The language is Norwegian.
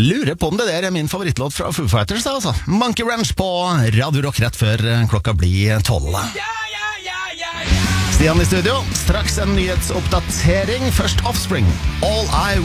Lurer på om det der er min favorittlåt fra Foo Fighters, da, altså. Monkey Ranch på Radio Rock rett før klokka blir 12. Stian i studio, straks en nyhetsoppdatering. Først Offspring, All I